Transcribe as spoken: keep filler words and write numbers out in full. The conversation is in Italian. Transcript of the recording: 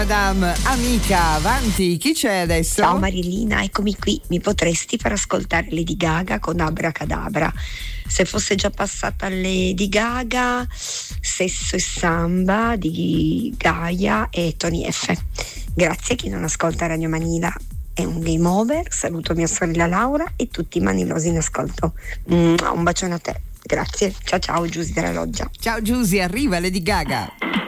Madame amica, avanti, chi c'è adesso? Ciao Marilina, eccomi qui. Mi potresti far ascoltare Lady Gaga con Abracadabra? Se fosse già passata Lady Gaga, Sesso e Samba di Gaia e Tony F. Grazie a chi non ascolta Radio Manila. È un game over. Saluto mia sorella Laura e tutti i manilosi in ascolto. Un bacione a te. Grazie. Ciao ciao Giusy della Loggia. Ciao Giusy, arriva Lady Gaga.